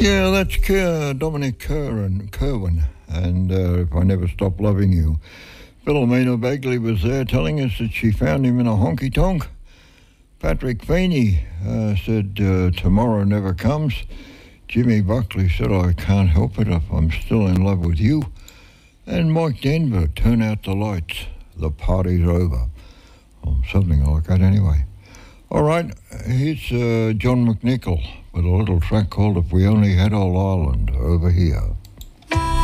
Yeah, that's Dominic Kerwin, and If I Never Stop Loving You. Philomena Begley was there telling us that she found him in a honky-tonk. Patrick Feeney said tomorrow never comes. Jimmy Buckley said I can't help it if I'm still in love with you. And Mike Denver, turn out the lights, the party's over. Or something like that anyway. All right, here's John McNichol with a little track called If We Only Had Old Ireland over here.